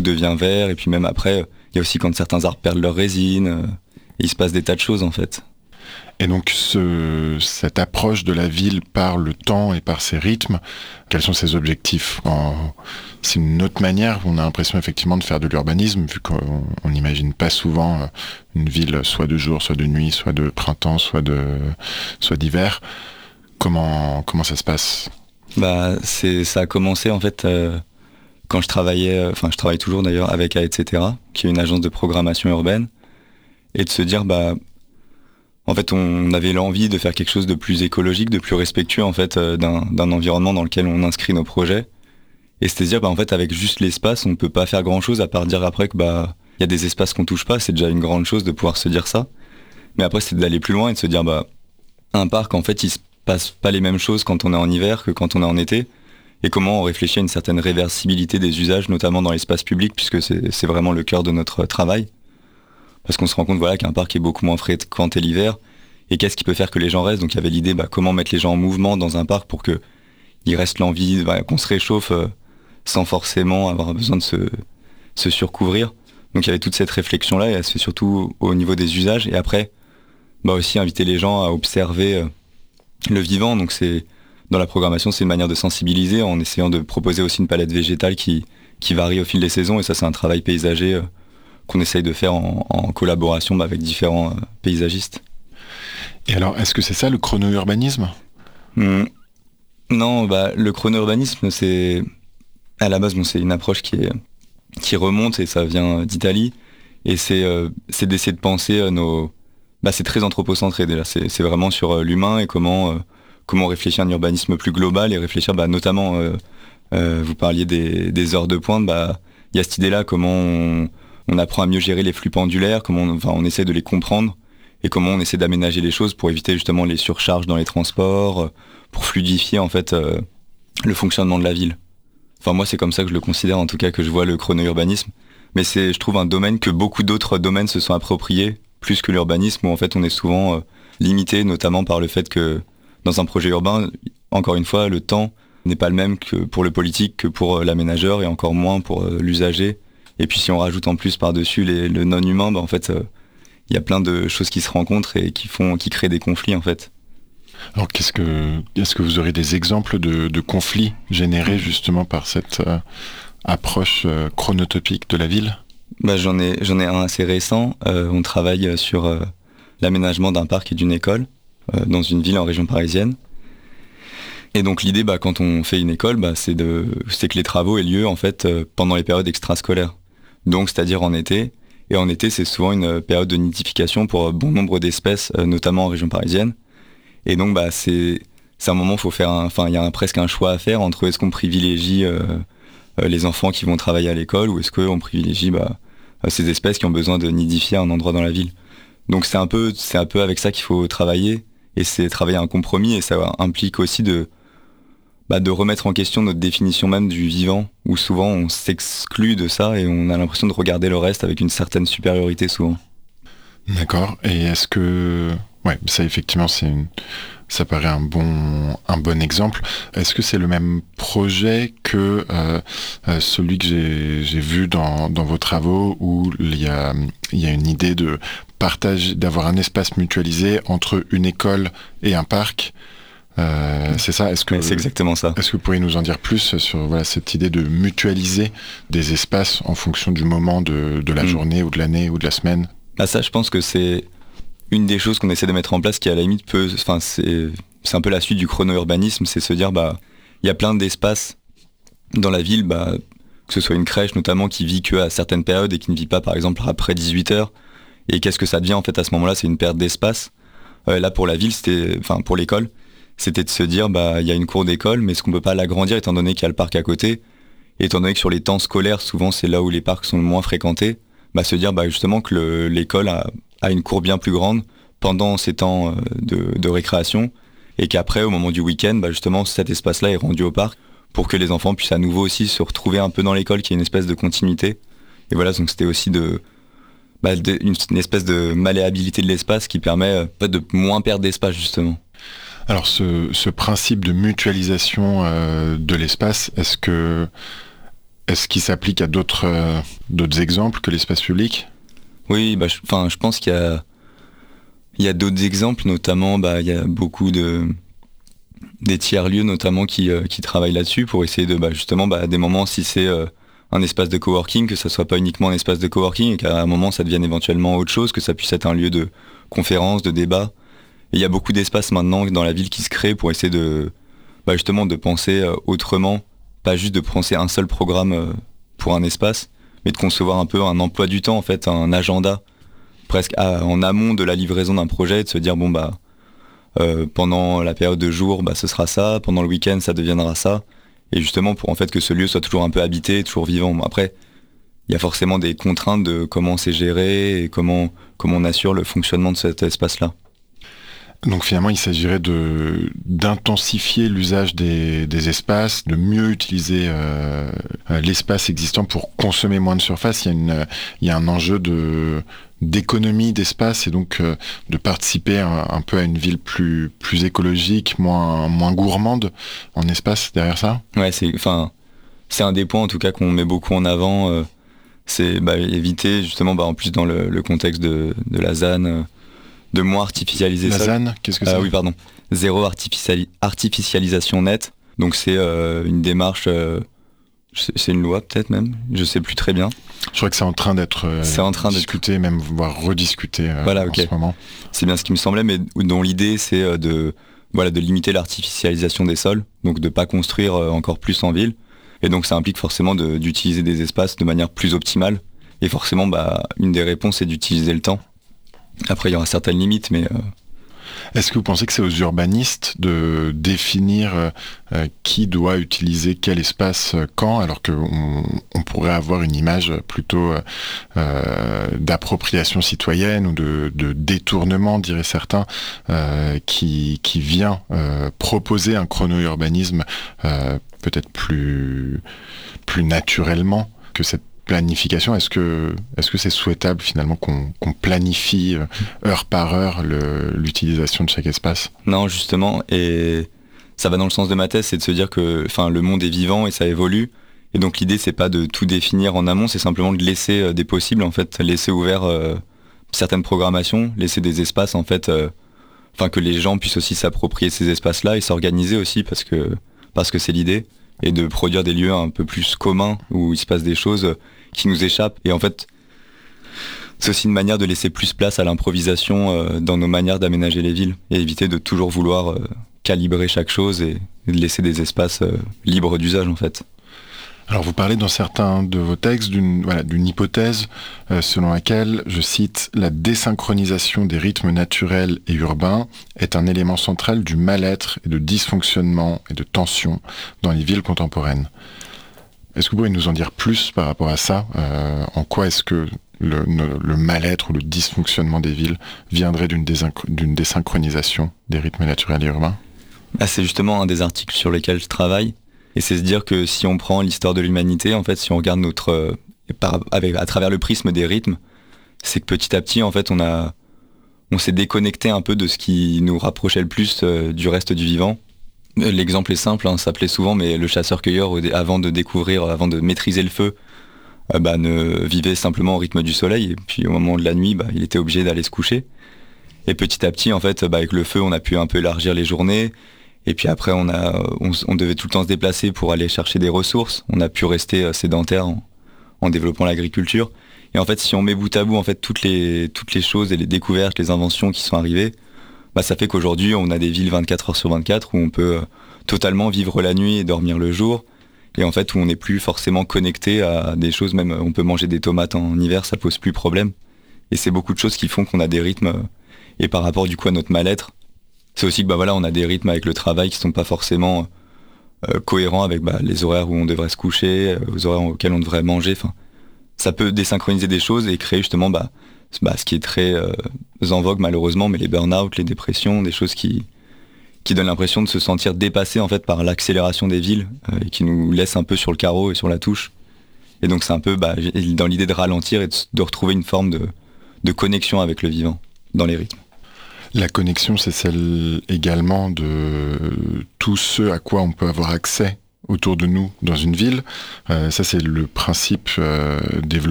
devient vert, et puis même après, il y a aussi quand certains arbres perdent leur résine, et il se passe des tas de choses en fait. Et donc cette approche de la ville par le temps et par ses rythmes, quels sont ses objectifs? C'est une autre manière, on a l'impression effectivement de faire de l'urbanisme, vu qu'on n'imagine pas souvent une ville soit de jour, soit de nuit, soit de printemps, soit d'hiver. Comment ça se passe? Ça a commencé en fait quand je travaillais, je travaille toujours d'ailleurs avec etc., qui est une agence de programmation urbaine, et de se dire en fait, on avait l'envie de faire quelque chose de plus écologique, de plus respectueux en fait d'un environnement dans lequel on inscrit nos projets. Et c'était dire en fait avec juste l'espace, on peut pas faire grand chose à part dire après que y a des espaces qu'on touche pas, c'est déjà une grande chose de pouvoir se dire ça. Mais après c'est d'aller plus loin et de se dire un parc en fait il se passe pas les mêmes choses quand on est en hiver que quand on est en été. Et comment on réfléchit à une certaine réversibilité des usages, notamment dans l'espace public, puisque c'est vraiment le cœur de notre travail. Parce qu'on se rend compte qu'un parc est beaucoup moins fréquenté l'hiver, et qu'est-ce qui peut faire que les gens restent. Donc il y avait l'idée comment mettre les gens en mouvement dans un parc pour qu'il reste l'envie, qu'on se réchauffe sans forcément avoir besoin de se surcouvrir. Donc il y avait toute cette réflexion-là, et elle se fait surtout au niveau des usages, et après aussi inviter les gens à observer le vivant. Donc dans la programmation, c'est une manière de sensibiliser en essayant de proposer aussi une palette végétale qui varie au fil des saisons, et ça c'est un travail paysager qu'on essaye de faire en collaboration avec différents paysagistes. Et alors, est-ce que c'est ça le chrono-urbanisme ? Non, le chrono-urbanisme, c'est à la base, c'est une approche qui remonte, et ça vient d'Italie, et c'est d'essayer de penser c'est très anthropocentré déjà, c'est vraiment sur l'humain et comment réfléchir à un urbanisme plus global, et réfléchir notamment, vous parliez des heures de pointe, il y a cette idée-là, comment on apprend à mieux gérer les flux pendulaires, comment on essaie de les comprendre, et comment on essaie d'aménager les choses pour éviter justement les surcharges dans les transports, pour fluidifier en fait le fonctionnement de la ville. Enfin moi c'est comme ça que je le considère, en tout cas que je vois le chrono-urbanisme, mais c'est je trouve un domaine que beaucoup d'autres domaines se sont appropriés, plus que l'urbanisme, où en fait on est souvent limité, notamment par le fait que dans un projet urbain, encore une fois, le temps n'est pas le même que pour le politique, que pour l'aménageur, et encore moins pour l'usager. Et puis si on rajoute en plus par-dessus le non-humain, en fait, il y a plein de choses qui se rencontrent et qui créent des conflits en fait. Alors est-ce que vous aurez des exemples de conflits générés justement par cette approche chronotopique de la ville ? J'en ai un assez récent. On travaille sur l'aménagement d'un parc et d'une école dans une ville en région parisienne. Et donc l'idée, quand on fait une école, c'est que les travaux aient lieu en fait pendant les périodes extrascolaires. Donc c'est-à-dire en été. Et en été, c'est souvent une période de nidification pour bon nombre d'espèces, notamment en région parisienne. Et donc c'est un moment où il faut faire il y a presque un choix à faire entre est-ce qu'on privilégie les enfants qui vont travailler à l'école, ou est-ce qu'on privilégie ces espèces qui ont besoin de nidifier un endroit dans la ville. Donc c'est un peu avec ça qu'il faut travailler, et c'est travailler un compromis, et ça implique aussi de remettre en question notre définition même du vivant, où souvent on s'exclut de ça et on a l'impression de regarder le reste avec une certaine supériorité souvent. D'accord. Et est-ce que... Ouais, ça effectivement ça paraît un bon exemple. Est-ce que c'est le même projet que celui que j'ai vu dans vos travaux, où il y a une idée de partage, d'avoir un espace mutualisé entre une école et un parc? C'est ça. C'est exactement ça. Est-ce que vous pourriez nous en dire plus sur cette idée de mutualiser des espaces en fonction du moment de la journée ou de l'année ou de la semaine? Ça, je pense que c'est une des choses qu'on essaie de mettre en place, qui à la limite c'est un peu la suite du chrono-urbanisme, c'est se dire il y a plein d'espaces dans la ville, que ce soit une crèche notamment qui vit que à certaines périodes et qui ne vit pas par exemple après 18h. Et qu'est-ce que ça devient en fait à ce moment-là? C'est une perte d'espace. Là pour la ville, pour l'école, c'était de se dire il y a une cour d'école, mais est-ce qu'on peut pas l'agrandir étant donné qu'il y a le parc à côté, et étant donné que sur les temps scolaires, souvent c'est là où les parcs sont le moins fréquentés, se dire justement que l'école a une cour bien plus grande pendant ces temps de récréation, et qu'après, au moment du week-end, justement cet espace-là est rendu au parc pour que les enfants puissent à nouveau aussi se retrouver un peu dans l'école, qu'il y ait une espèce de continuité. Et voilà, donc c'était aussi une espèce de malléabilité de l'espace qui permet de moins perdre d'espace justement. Alors ce, ce principe de mutualisation de l'espace, est-ce que Est-ce qu'il s'applique à d'autres exemples que l'espace public ? Oui, je pense il y a d'autres exemples, notamment il y a beaucoup des tiers-lieux notamment qui travaillent là-dessus pour essayer de justement à des moments, si c'est un espace de coworking, que ça soit pas uniquement un espace de coworking et qu'à un moment ça devienne éventuellement autre chose, que ça puisse être un lieu de conférence, de débat. Et il y a beaucoup d'espaces maintenant dans la ville qui se créent pour essayer de justement de penser autrement, pas juste de penser un seul programme pour un espace, mais de concevoir un peu un emploi du temps, en fait, un agenda presque en amont de la livraison d'un projet, de se dire pendant la période de jour, ce sera ça, pendant le week-end, ça deviendra ça, et justement pour en fait que ce lieu soit toujours un peu habité, toujours vivant. Après, il y a forcément des contraintes de comment c'est géré et comment on assure le fonctionnement de cet espace-là. Donc finalement, il s'agirait d'intensifier l'usage des espaces, de mieux utiliser l'espace existant pour consommer moins de surface. Il y a un enjeu d'économie d'espace et donc de participer un peu à une ville plus écologique, moins gourmande en espace derrière ça. Ouais, c'est un des points en tout cas qu'on met beaucoup en avant. C'est éviter justement en plus dans le contexte de la ZAN. De moins artificialiser ça. La ZAN, qu'est-ce que c'est ? Oui, pardon. Zéro artificialisation nette. Donc c'est une démarche, c'est une loi peut-être même, je sais plus très bien. Je crois que c'est en train d'être discuté, même voire rediscuté en ce moment. C'est bien ce qui me semblait, mais dont l'idée c'est de limiter l'artificialisation des sols, donc de pas construire encore plus en ville. Et donc ça implique forcément d'utiliser des espaces de manière plus optimale. Et forcément, une des réponses c'est d'utiliser le temps. Après, il y aura certaines limites, mais... Est-ce que vous pensez que c'est aux urbanistes de définir qui doit utiliser quel espace quand, alors qu'on pourrait avoir une image plutôt d'appropriation citoyenne ou de détournement, diraient certains, qui vient proposer un chrono-urbanisme peut-être plus naturellement que cette planification? Est-ce que c'est souhaitable finalement qu'on planifie heure par heure l'utilisation de chaque espace? Non, justement, et ça va dans le sens de ma thèse, c'est de se dire que le monde est vivant et ça évolue, et donc l'idée c'est pas de tout définir en amont, c'est simplement de laisser des possibles, en fait, laisser ouvert certaines programmations, laisser des espaces en fait, que les gens puissent aussi s'approprier ces espaces-là et s'organiser aussi parce que c'est l'idée, et de produire des lieux un peu plus communs où il se passe des choses qui nous échappent. Et en fait, c'est aussi une manière de laisser plus place à l'improvisation dans nos manières d'aménager les villes et éviter de toujours vouloir calibrer chaque chose et de laisser des espaces libres d'usage en fait. Alors vous parlez dans certains de vos textes d'une hypothèse selon laquelle, je cite, « La désynchronisation des rythmes naturels et urbains est un élément central du mal-être et de dysfonctionnement et de tension dans les villes contemporaines ». Est-ce que vous pouvez nous en dire plus par rapport à ça ? En quoi est-ce que le mal-être ou le dysfonctionnement des villes viendrait d'une désynchronisation des rythmes naturels et urbains ? C'est justement un des articles sur lesquels je travaille. Et c'est se dire que si on prend l'histoire de l'humanité, en fait, si on regarde à travers le prisme des rythmes, c'est que petit à petit, en fait, on s'est déconnecté un peu de ce qui nous rapprochait le plus du reste du vivant. L'exemple est simple, ça plaît souvent, mais le chasseur-cueilleur, avant de maîtriser le feu, ne vivait simplement au rythme du soleil, et puis au moment de la nuit, il était obligé d'aller se coucher. Et petit à petit, en fait, avec le feu, on a pu un peu élargir les journées. Et puis après, on devait tout le temps se déplacer pour aller chercher des ressources. On a pu rester sédentaire en développant l'agriculture. Et en fait, si on met bout à bout en fait toutes les choses et les découvertes, les inventions qui sont arrivées, ça fait qu'aujourd'hui, on a des villes 24 heures sur 24 où on peut totalement vivre la nuit et dormir le jour. Et en fait, où on n'est plus forcément connecté à des choses, même on peut manger des tomates en hiver, ça pose plus problème. Et c'est beaucoup de choses qui font qu'on a des rythmes. Et par rapport du coup à notre mal-être, c'est aussi que on a des rythmes avec le travail qui sont pas forcément cohérents avec les horaires où on devrait se coucher, aux horaires auxquels on devrait manger. Enfin, ça peut désynchroniser des choses et créer justement ce qui est très en vogue malheureusement, mais les burn-out, les dépressions, des choses qui donnent l'impression de se sentir dépassé en fait par l'accélération des villes et qui nous laissent un peu sur le carreau et sur la touche. Et donc c'est un peu dans l'idée de ralentir et de retrouver une forme de connexion avec le vivant dans les rythmes. La connexion, c'est celle également de tout ce à quoi on peut avoir accès autour de nous dans une ville. Ça, c'est le principe développé